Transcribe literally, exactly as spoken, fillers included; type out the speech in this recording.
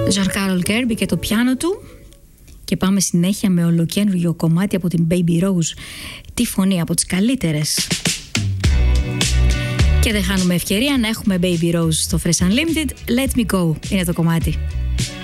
Jean-Carl Kerby και το πιάνο του. Και πάμε συνέχεια με ολοκένουργιο κομμάτι από την Baby Rose. Τη φωνή από τις καλύτερες. Και δεν χάνουμε ευκαιρία να έχουμε Baby Rose στο Fresh Unlimited. Let Me Go είναι το κομμάτι.